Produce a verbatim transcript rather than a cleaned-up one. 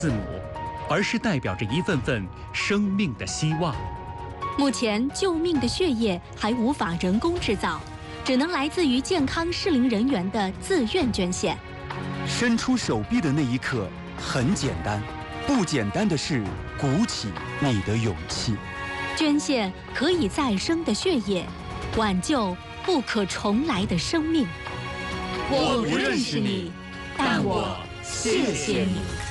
字母，而是代表着一份份生命的希望。 目前，救命的血液还无法人工制造，只能来自于健康适龄人员的自愿捐献。 伸出手臂的那一刻很简单，不简单的是鼓起你的勇气。 捐献可以再生的血液，挽救不可重来的生命。 我不认识你，但我谢谢你。